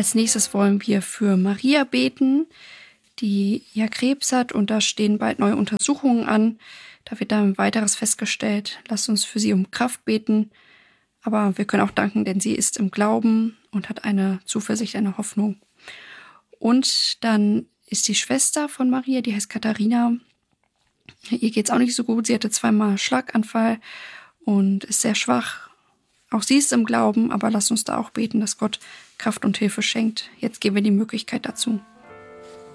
Als nächstes wollen wir für Maria beten, die ja Krebs hat, und da stehen bald neue Untersuchungen an. Da wird dann weiteres festgestellt. Lasst uns für sie um Kraft beten. Aber wir können auch danken, denn sie ist im Glauben und hat eine Zuversicht, eine Hoffnung. Und dann ist die Schwester von Maria, die heißt Katharina. Ihr geht's auch nicht so gut. Sie hatte 2-mal Schlaganfall und ist sehr schwach. Auch sie ist im Glauben, aber lasst uns da auch beten, dass Gott Kraft und Hilfe schenkt. Jetzt geben wir die Möglichkeit dazu.